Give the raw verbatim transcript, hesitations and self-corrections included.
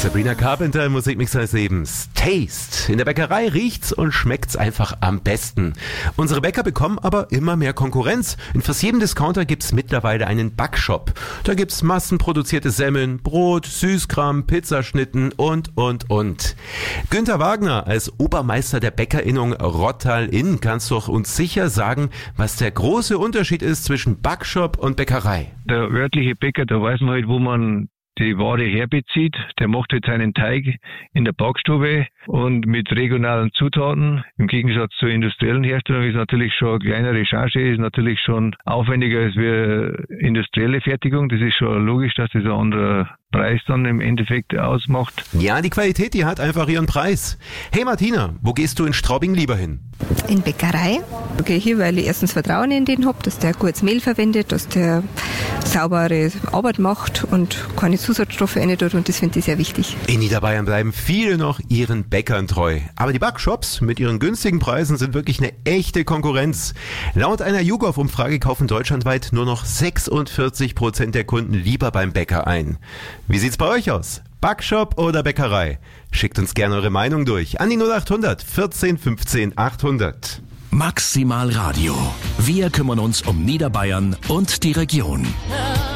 Sabrina Carpenter im Musikmix seines Lebens. Taste. In der Bäckerei riecht's und schmeckt's einfach am besten. Unsere Bäcker bekommen aber immer mehr Konkurrenz. In fast jedem Discounter gibt's mittlerweile einen Backshop. Da gibt's massenproduzierte Semmeln, Brot, Süßkram, Pizzaschnitten und, und, und. Günther Wagner als Obermeister der Bäckerinnung Rottal-Inn kannst doch uns sicher sagen, was der große Unterschied ist zwischen Backshop und Bäckerei. Der örtliche Bäcker, da weiß man halt, wo man die Ware herbezieht. Der macht halt seinen Teig in der Backstube und mit regionalen Zutaten. Im Gegensatz zur industriellen Herstellung ist natürlich schon eine kleinere Charge, ist natürlich schon aufwendiger als wie industrielle Fertigung. Das ist schon logisch, dass das ein anderer Preis dann im Endeffekt ausmacht. Ja, die Qualität, die hat einfach ihren Preis. Hey Martina, wo gehst du in Straubing lieber hin? In Bäckerei. Ich gehe hier, weil ich erstens Vertrauen in den habe, dass der gutes Mehl verwendet, dass der saubere Arbeit macht und keine Zusatzstoffe rein tut, und das finde ich sehr wichtig. In Niederbayern bleiben viele noch ihren Bäckern treu. Aber die Backshops mit ihren günstigen Preisen sind wirklich eine echte Konkurrenz. Laut einer YouGov-Umfrage kaufen deutschlandweit nur noch sechsundvierzig Prozent der Kunden lieber beim Bäcker ein. Wie sieht's bei euch aus? Backshop oder Bäckerei? Schickt uns gerne eure Meinung durch an die null acht hundert vierzehn fünfzehn achthundert. Maximal Radio. Wir kümmern uns um Niederbayern und die Region.